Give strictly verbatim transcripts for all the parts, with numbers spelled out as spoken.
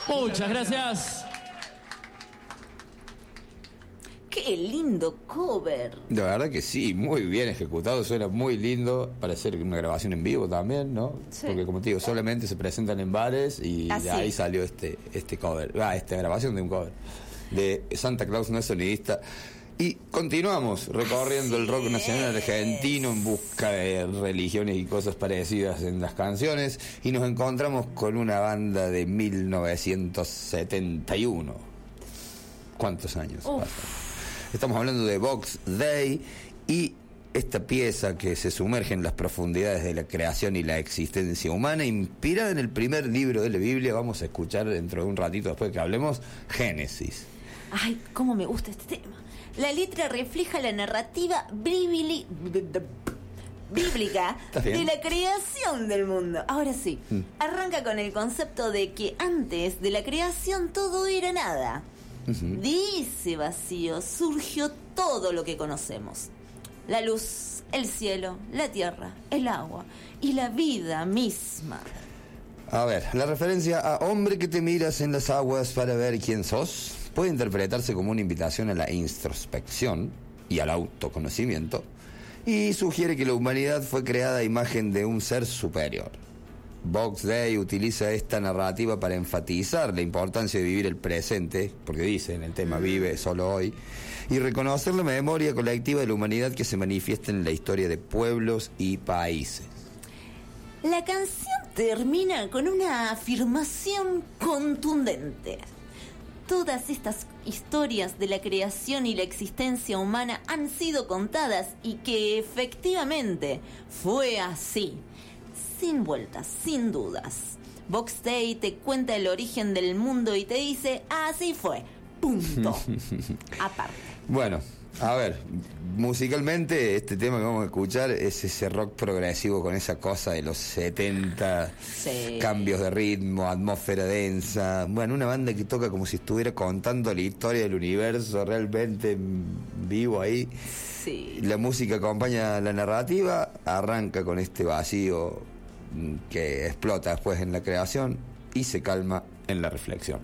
Muchas gracias. ¡Qué lindo cover! La verdad que sí, muy bien ejecutado, suena muy lindo para hacer una grabación en vivo también, ¿no? Sí. Porque como te digo, solamente se presentan en bares y Ah, de sí. ahí salió este este cover, ah, esta grabación de un cover de Santa Claus no es sonidista. Y continuamos recorriendo Así el rock nacional es. argentino en busca de religiones y cosas parecidas en las canciones y nos encontramos con una banda de mil novecientos setenta y uno. ¿Cuántos años Uf. pasan? Estamos hablando de Box Day y esta pieza que se sumerge en las profundidades de la creación y la existencia humana, inspirada en el primer libro de la Biblia. Vamos a escuchar dentro de un ratito, después que hablemos, Génesis. Ay, cómo me gusta este tema. La letra refleja la narrativa bíbli- bíblica ¿Estás bien? de la creación del mundo. Ahora sí, Mm. arranca con el concepto de que antes de la creación todo era nada. De ese vacío surgió todo lo que conocemos. La luz, el cielo, la tierra, el agua y la vida misma. A ver, la referencia a hombre que te miras en las aguas para ver quién sos puede interpretarse como una invitación a la introspección y al autoconocimiento y sugiere que la humanidad fue creada a imagen de un ser superior. Box Day utiliza esta narrativa para enfatizar la importancia de vivir el presente, porque dice en el tema vive solo hoy, y reconocer la memoria colectiva de la humanidad que se manifiesta en la historia de pueblos y países. La canción termina con una afirmación contundente. Todas estas historias de la creación y la existencia humana han sido contadas y que efectivamente fue así. Sin vueltas, sin dudas. Box Day te cuenta el origen del mundo y te dice, así fue, punto. Aparte. Bueno, a ver, musicalmente este tema que vamos a escuchar es ese rock progresivo con esa cosa de los setenta, Sí. cambios de ritmo, atmósfera densa. Bueno, una banda que toca como si estuviera contando la historia del universo realmente en vivo ahí. Sí. La música acompaña la narrativa, arranca con este vacío que explota después en la creación y se calma en la reflexión.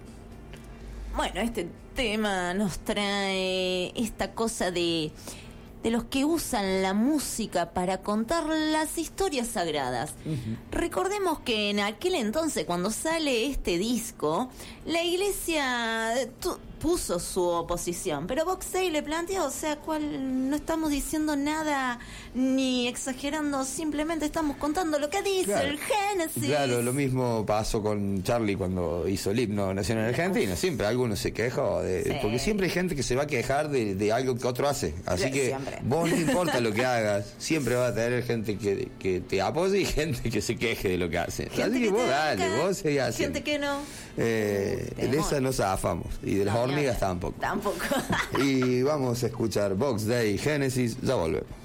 Bueno, este tema nos trae esta cosa de, de los que usan la música para contar las historias sagradas. Uh-huh. Recordemos que en aquel entonces, cuando sale este disco, la iglesia tu, puso su oposición, pero Box Day le planteó, o sea, cual no estamos diciendo nada ni exagerando, simplemente estamos contando lo que dice claro, el Génesis. Claro, lo mismo pasó con Charlie cuando hizo el himno nacional argentino. Siempre alguno se quejó, de, sí. porque siempre hay gente que se va a quejar de, de algo que otro hace. Así sí, que siempre. Vos no importa lo que hagas, siempre va a tener gente que, que te apoye y gente que se queje de lo que hace. Gente Así que, que vos dale, dale, vos seguís haciendo. Gente que no. Eh, de esa no zafamos y de las no, hormigas tampoco. Tampoco. Y vamos a escuchar Box Day, Génesis, ya volvemos.